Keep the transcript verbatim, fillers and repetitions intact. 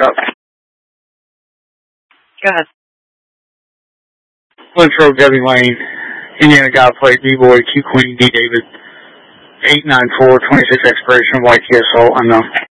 up. Go ahead. Lynch Road, Debbie Lane, Indiana God Plate, D-Boy, Q Queen, D David, eight nine four, twenty-six expiration, Y T S O, unknown.